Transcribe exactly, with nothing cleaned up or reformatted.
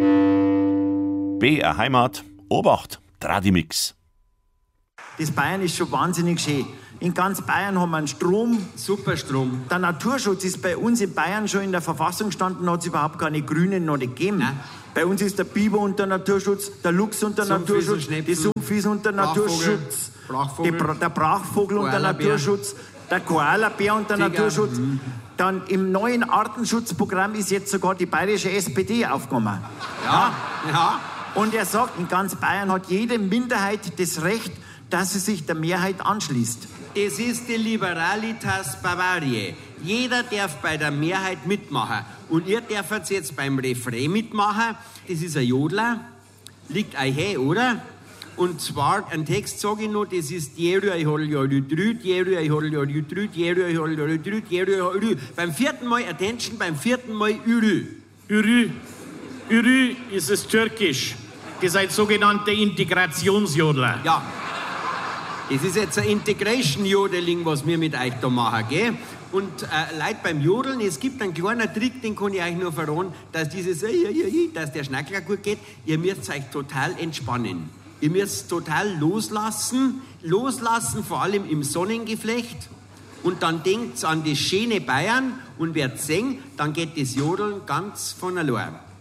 B R Heimat, Obacht, Tradimix. Das Bayern ist schon wahnsinnig schön. In ganz Bayern haben wir einen Strom. Super Strom. Der Naturschutz ist bei uns in Bayern schon in der Verfassung gestanden, hat es überhaupt keine Grünen noch nicht gegeben. Nein. Bei uns ist der Biber unter Naturschutz, der Luchs unter Naturschutz, die Sumpfwies unter Naturschutz, die, der Brachvogel unter Naturschutz, der Koalabär unter Tiger. Naturschutz. Mhm. Dann im neuen Artenschutzprogramm ist jetzt sogar die bayerische S P D aufgekommen. Ja, ja. Und er sagt, in ganz Bayern hat jede Minderheit das Recht, dass sie sich der Mehrheit anschließt. Es ist die Liberalitas Bavariae. Jeder darf bei der Mehrheit mitmachen. Und ihr dürft jetzt beim Refrain mitmachen. Das ist ein Jodler. Liegt euch hey, oder? Und zwar, ein Text sage ich noch, das ist Jeru, ich hol ja drüt, Jeru, ich hol ja drüt, Jeru, ich hol ja drüt, Jeru, ich hol ja. Beim vierten Mal Attention, beim vierten Mal Ürü. Ürü. Ürü ist es türkisch. Das ist ein sogenannter Integrationsjodler. Ja. Das ist jetzt ein Integration-Jodeling, was wir mit euch da machen, gell? Und äh, Leute beim Jodeln, es gibt einen kleinen Trick, den kann ich euch nur verraten, dass dieses, dass der Schnackler gut geht. Ihr müsst euch total entspannen. Ihr müsst total loslassen, loslassen, vor allem im Sonnengeflecht. Und dann denkt an das schöne Bayern und werdet sehen, dann geht das Jodeln ganz von allein.